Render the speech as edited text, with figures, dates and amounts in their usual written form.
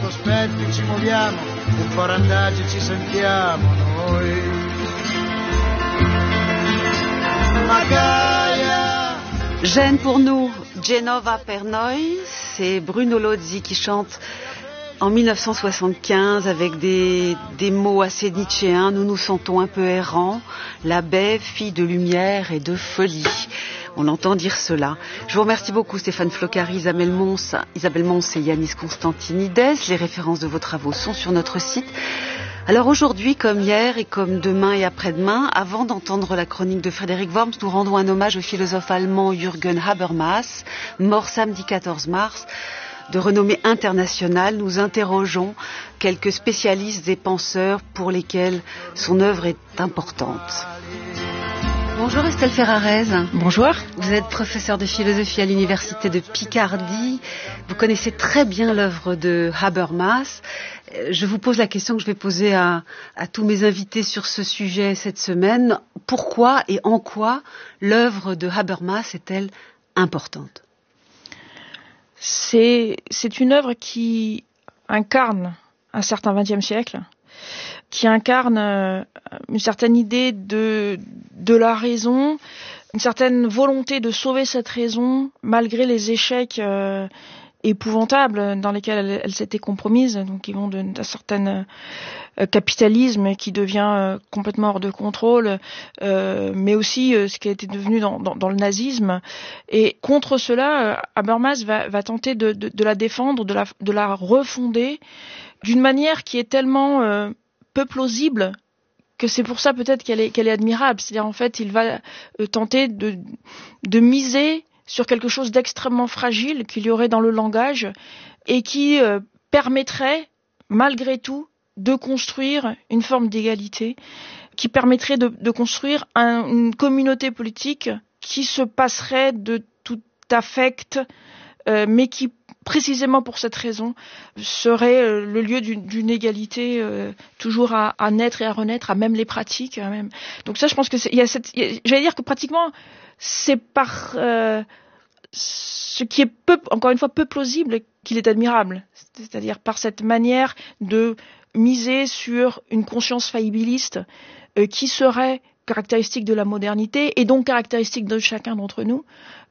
quanto aspetti ci muoviamo, un po' randaggi ci sentiamo noi. Magaia. Gêne pour nous, Genova per noi, c'est Bruno Lozzi qui chante en 1975 avec des mots assez nietzschéens. Nous nous sentons un peu errants, la baie, fille de lumière et de folie. On entend dire cela. Je vous remercie beaucoup Stéphane Flocari, Isabelle Mons et Yanis Constantinides. Les références de vos travaux sont sur notre site. Alors aujourd'hui, comme hier et comme demain et après-demain, avant d'entendre la chronique de Frédéric Worms, nous rendons un hommage au philosophe allemand Jürgen Habermas, mort samedi 14 mars. De renommée internationale, nous interrogeons quelques spécialistes et penseurs pour lesquels son œuvre est importante. Bonjour Estelle Ferrarez. Bonjour. Vous êtes professeure de philosophie à l'université de Picardie. Vous connaissez très bien l'œuvre de Habermas. Je vous pose la question que je vais poser à tous mes invités sur ce sujet cette semaine. Pourquoi et en quoi l'œuvre de Habermas est-elle importante ? C'est une œuvre qui incarne un certain XXe siècle, qui incarne une certaine idée de la raison, une certaine volonté de sauver cette raison malgré les échecs épouvantables dans lesquels elle s'était compromise, donc qui vont d'un certain capitalisme qui devient complètement hors de contrôle, mais aussi ce qui a été devenu dans le nazisme. Et contre cela, Habermas va tenter de la défendre, de la refonder d'une manière qui est tellement peu plausible que c'est pour ça peut-être qu'elle est admirable. C'est-à-dire en fait, il va tenter de miser sur quelque chose d'extrêmement fragile qu'il y aurait dans le langage et qui permettrait, malgré tout, de construire une forme d'égalité, qui permettrait de construire une communauté politique qui se passerait de tout affect, mais qui, précisément pour cette raison, serait le lieu d'une égalité toujours à naître et à renaître, à même les pratiques. Même. Donc ça, je pense que j'allais dire que pratiquement, c'est par ce qui est encore une fois peu plausible qu'il est admirable. C'est-à-dire par cette manière de miser sur une conscience faillibiliste qui serait caractéristique de la modernité et donc caractéristique de chacun d'entre nous,